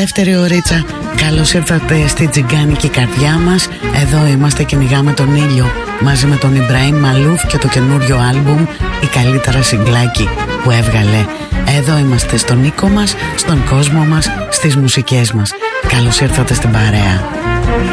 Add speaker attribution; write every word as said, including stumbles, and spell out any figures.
Speaker 1: δεύτερη ωρίτσα. Καλώς ήρθατε στη τζιγκάνικη καρδιά μας. Εδώ είμαστε, κυνηγάμε τον ήλιο μαζί με τον Ιμπραήμ Μαλούφ και το καινούριο άλμπουμ «Η καλύτερα συγκλάκι» που έβγαλε. Εδώ είμαστε στον οίκο μας, στον κόσμο μας, στις μουσικές μας. Καλώς ήρθατε στην παρέα.